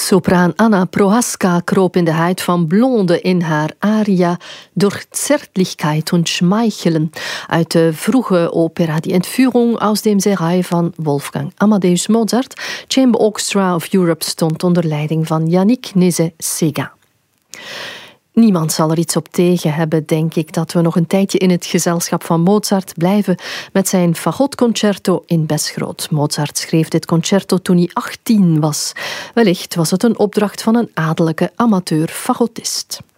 Sopraan Anna Prohaska kroop in de huid van Blonde in haar aria Durch Zärtlichkeit und Schmeicheln uit de vroege opera Die Entführung aus dem Serail van Wolfgang Amadeus Mozart. Chamber Orchestra of Europe stond onder leiding van Yannick Nézet-Séguin. Niemand zal er iets op tegen hebben, denk ik, dat we nog een tijdje in het gezelschap van Mozart blijven met zijn fagotconcerto in Besgroot. Mozart schreef dit concerto toen hij 18 was. Wellicht was het een opdracht van een adellijke amateur fagotist.